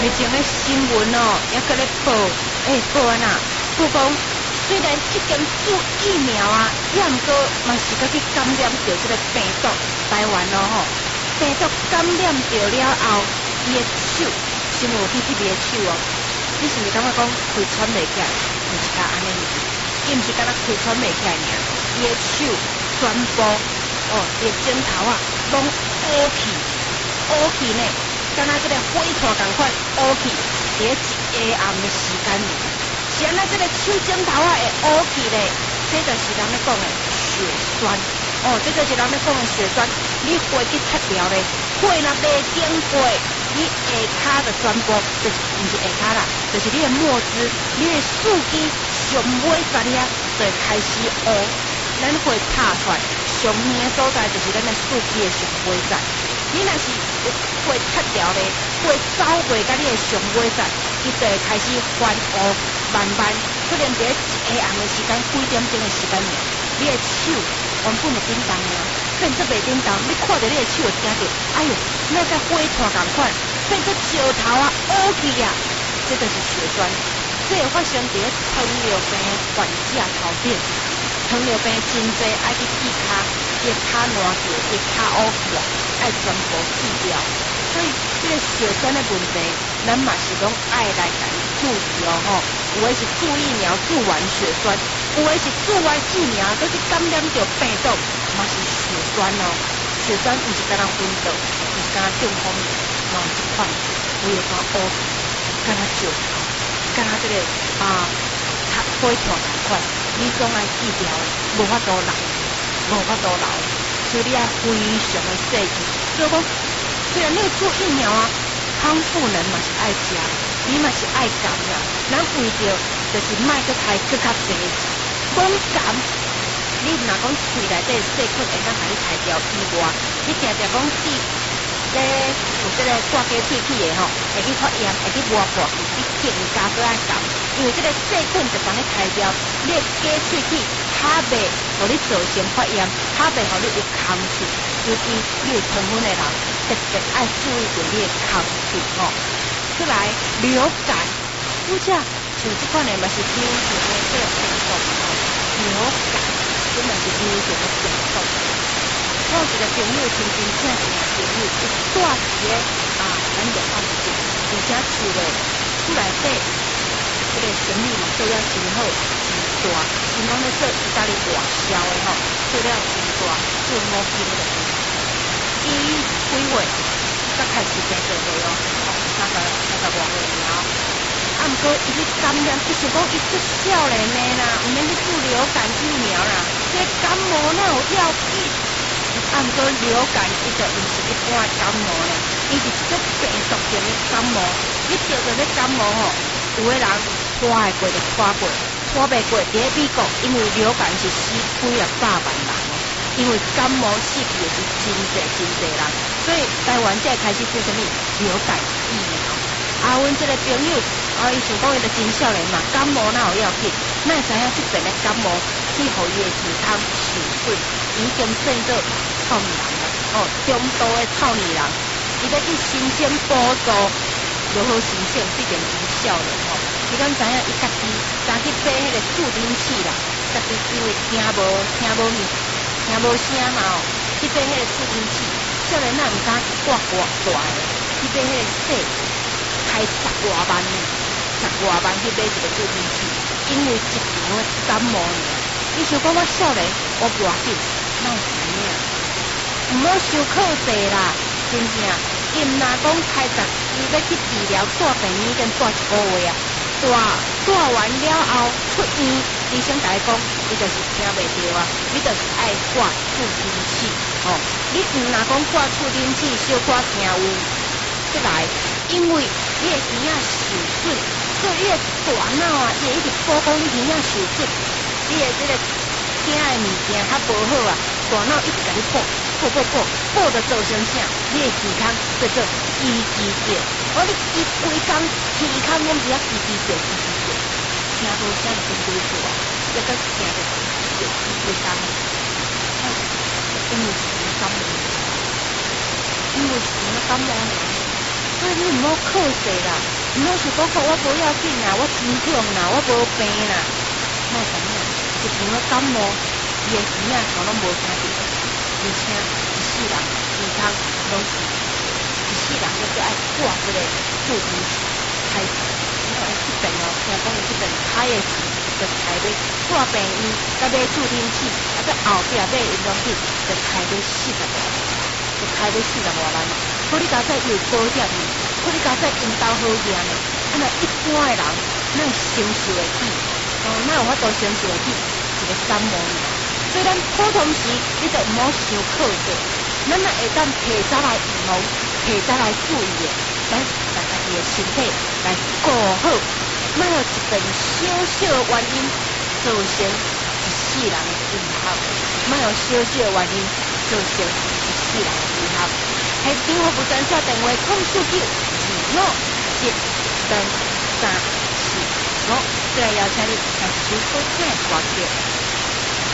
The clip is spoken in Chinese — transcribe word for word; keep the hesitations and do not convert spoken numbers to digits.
以前的新闻哦，也搁咧报，诶、欸，报安那，报讲虽然即间注疫苗啊，也毋过嘛是搁去感染着即个病毒，台湾咯吼，病毒感染着了后，伊的手是无去翕伊的手哦，你是毋是感觉讲肺喘袂起来？毋是甲安尼尔，伊毋是敢若肺喘袂起来尔，伊的手全部哦，伊的枕头啊，拢乌去，乌去呢。敢若即个火炭共款乌去，伫咧一下暗的时间里，是安那即个手枕头啊会乌去咧，这就是人咧讲的血栓。哦，这就是人咧讲的血栓。你火去擦掉咧，火若未经过，你下骹就全部就是毋是下骹啦，就是你的末肢，你的四肢上尾十遐就会开始乌。咱会拍出来，上远的所在就是咱的四肢的上尾在。你若是会擦掉咧，会走袂甲你的上尾在，伊就会开始翻乌，慢慢可能伫咧一下暗的时间，几点钟的时间尔，你的手原本就叮当尔，变做袂叮当，你看到你的手会惊到，哎哟，那甲火炭共款，变做石头啊，乌去啊，这就是血栓。这会发生伫咧糖尿病的患者头顶。糖尿病真济，爱去检查，伊骹烂掉，伊骹乌去啊，爱全部治疗。所以，这个血栓的问题，咱嘛是讲爱来家己注意哦吼。有的是注疫苗注完血栓，有的是注完疫苗都去感染着病毒，嘛是血栓哦。血栓毋是敢若昏倒，毋是敢若中风，嘛有一款有会发乌去，敢若石头，敢若这个啊，火炭共款。你总爱治疗的，无法度留，无法度留，所以你爱非常的细致。所以讲，虽然你做疫苗啊，康复人嘛是爱食，你嘛是爱感染，咱为着就是卖个开更较济，讲感，你若讲喙内底细菌会当甲你排掉以外，你定定讲治咧有即个挂鸡喙齿的吼，会去发炎，会去磨破，你更加搁爱感。因为这个细菌就帮你排掉，你的鸡喙齿它袂互你造成发炎，它袂互你有空喙，尤其你有糖分的人，特别爱注意着你的空喙吼。再来流感，拄则像即款的嘛是流行的这个病毒吼，流感真的是流行的病毒。我有一个朋友亲近请一个朋友，伊住伫咧啊咱药房附近，而且厝咧厝内底。这个生意嘛做了真好，真大，因讲咧做意大利外销的吼，做了真大，做五斤的。伊几月才开始在做伙哦，三十三十外岁了。啊，毋过伊去感染，伊想讲伊做少年的啦，毋免去做流感疫苗啦，这感冒哪有要紧？啊，毋过流感伊就毋是一般的感冒咧，伊是一种病毒性的感冒。你得着这感冒吼，有的人。拖会过就拖过，拖袂过。伫咧美国，因为流感是死几啊百万人哦，因为感冒死去的是真济真济人，所以台湾才开始做啥物流感疫苗。啊，阮这个朋友，啊，伊想讲伊就真少年嘛，感冒哪有要紧？哪会知影即阵的感冒去互伊的健康受损，已经变做臭女人了哦，中度的臭女人，伊要去申请补助，如何申请？必定是少年哦。伊敢知影伊家己敢去买迄个助听器啦，家己因为听无听无物听无声嘛哦，去买迄个助听器，少年仔毋敢挂偌大个，去买迄个细，开十外万呢，十外万去买一个助听器，因为一场的感冒尔。伊想讲我少年，我无要紧，哪有啥物啊？毋好伤靠济啦，真正。伊毋若讲开十，伊要去治疗住病院，跟住一个月啊。住住完了后出院，医生甲伊讲，伊就是听袂着啊，你就是爱挂助听器哦。你毋若讲挂助听器，小可听有出来，因为你的耳仔受损，所以你的大脑啊，伊会一直报讲你耳仔受损，你的这个听的物件较无好啊，大脑一直甲你报报报报报着造成啥？你的健康叫做支支着。我你一规工天空拢是啊，叽叽叫叽叽叫，听无声就真鬼错啊！一个听着就一规工，因为是感冒，因为是感冒呢，所以你毋好靠势啦，毋好想讲讲我无要紧啦，我真强啦，我无病啦，莫咁样，一碰到感冒，伊的鼻啊头拢无啥地方，而且一世人健康拢是一世人都最爱挂这个助听器，开始，因为这边哦，听讲伊这边开的时，就开要挂病医，甲买助听器，啊，再后壁买运动器，就开要四十万，就开要四十外万。好，你家在有保险呢，好，你家在因兜好业呢，啊，那一般的人，咱承受得起，哦，咱有法度承受得起一个感冒呢。所以咱普通时，你就唔好伤靠势，咱若会当提早来预防，提早来注意的，咱把家己的身体来顾好，莫有一件小小的原因造成一世人的遗憾，莫有小小的原因造成一世人的遗憾。系电话不专线电话：空四九二五七三三四五。再来邀请你来收听歌曲。